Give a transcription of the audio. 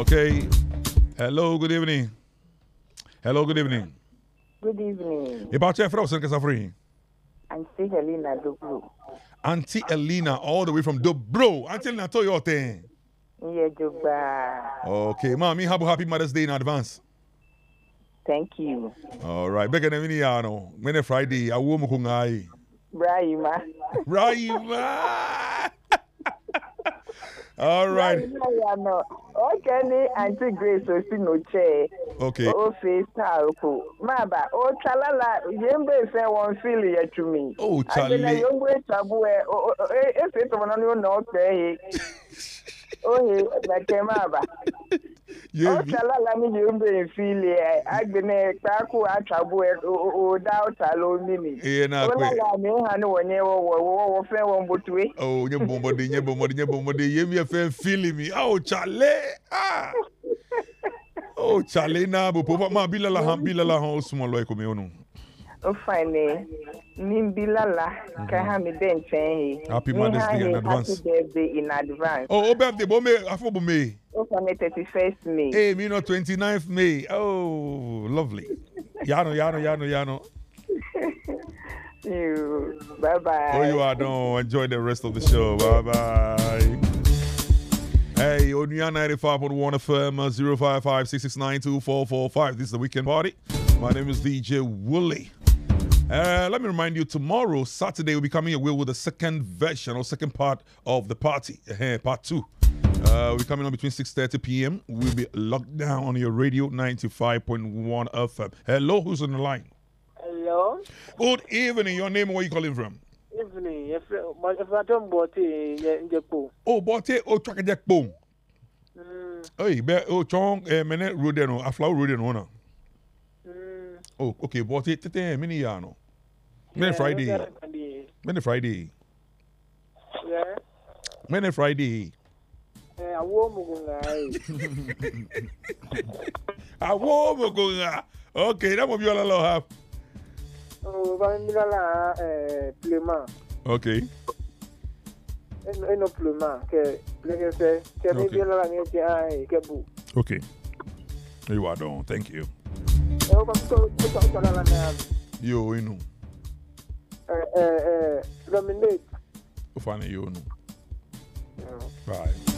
Okay. Hello, good evening. Hello, good evening. Good evening. About your friend, Senka Safri. Auntie Helena Dobro. Auntie Elena, all the way from Dobro. Auntie Elena, tell you your thing. Yeah, Juba. Okay, mommy, happy Mother's Day in advance. Thank you. All right, back in the minute, when Friday, I will Mukungai. Brahima. Brahima. All right. Okay, Auntie Grace no chair. Okay. Oh, face talco. Maba, oh, chalala, Yembe say one feel yet to me. Oh, Charlie. I don't wait tabu. If it's one on your note, oh, like Maba. Oh, chalala, me Yembe feel it. I been a taco at tabu or doubt alone mini. Yeah, now, I know when you were fair one but way. oh, you bombarding, you me a fan feeling me. Oh, Charlie. Ah. Oh, Charlie, na bu papa ma bilala han small like me onu. Oh, fine. Nimbilala, kaha me den chen. Happy Mother's Day in advance. Happy birthday in advance. Oh, birthday, bo me, afo bo me. Oh, for me 31st May. Hey, me no 29th May. Oh, lovely. Yano. You. Bye-bye. Oh, you are done. Enjoy the rest of the show. Bye-bye. Hey, Onya 95.1 FM 055-669-2445. This is the weekend party. My name is DJ Wooly. Let me remind you, tomorrow, Saturday, we'll be coming away with the second version or second part of the party, part 2. We'll be coming on between 6:30 p.m. We'll be locked down on your radio 95.1 FM. Hello, who's on the line? Hello. Good evening. Your name and where you calling from? Evening. If I don't bought in the pool. Oh, Bote, oh, Chakajak Boom. Hey, Chong, Menet Rudeno, Aflau Rudeno. Oh, okay, Bote, Tete, Miniano. Many Friday. Yeah. Many Friday. I won't go. Okay, that will be all I have. Oh, Vanilla Plema. Okay. No Plema. Okay. You are done. Thank you. You know. Dominate. Funny, you know. Bye.